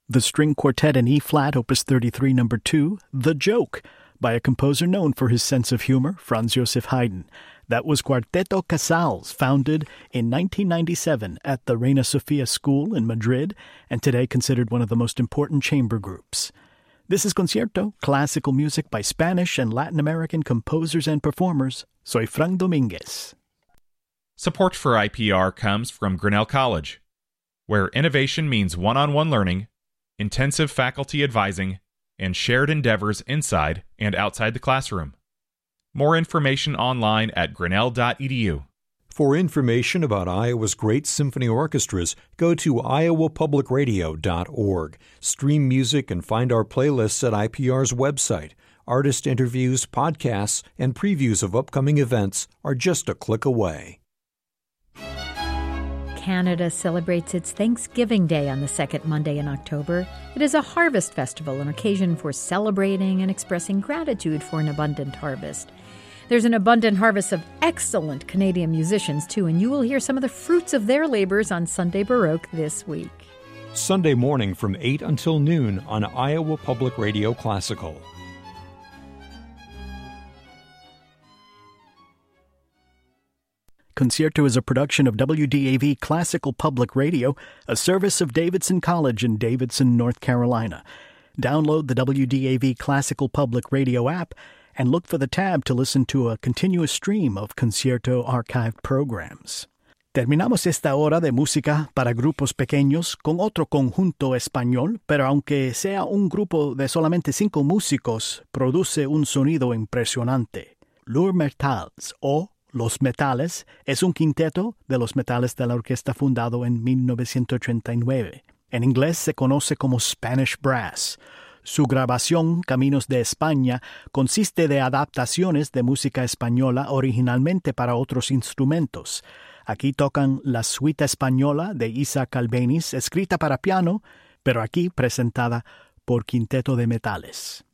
The String Quartet in E-flat, Opus 33, No. 2, The Joke, by a composer known for his sense of humor, Franz Joseph Haydn. That was Cuarteto Casals, founded in 1997 at the Reina Sofia School in Madrid, and today considered one of the most important chamber groups. This is Concierto, classical music by Spanish and Latin American composers and performers. Soy Frank Dominguez. Support for IPR comes from Grinnell College, where innovation means one-on-one learning, intensive faculty advising, and shared endeavors inside and outside the classroom. More information online at grinnell.edu. For information about Iowa's great symphony orchestras, go to iowapublicradio.org. Stream music and find our playlists at IPR's website. Artist interviews, podcasts, and previews of upcoming events are just a click away. Canada celebrates its Thanksgiving Day on the second Monday in October. It is a harvest festival, an occasion for celebrating and expressing gratitude for an abundant harvest. There's an abundant harvest of excellent Canadian musicians, too, and you will hear some of the fruits of their labors on Sunday Baroque this week. Sunday morning from 8 until noon on Iowa Public Radio Classical. Concierto is a production of WDAV Classical Public Radio, a service of Davidson College in Davidson, North Carolina. Download the WDAV Classical Public Radio app and look for the tab to listen to a continuous stream of Concierto archived programs. Terminamos esta hora de música para grupos pequeños con otro conjunto español, pero aunque sea un grupo de solamente 5 músicos, produce un sonido impresionante. Lur Metals o Los Metales es un quinteto de los metales de la orquesta fundado en 1989. En inglés se conoce como Spanish Brass. Su grabación, Caminos de España, consiste de adaptaciones de música española originalmente para otros instrumentos. Aquí tocan la suite española de Isaac Albéniz, escrita para piano, pero aquí presentada por Quinteto de Metales.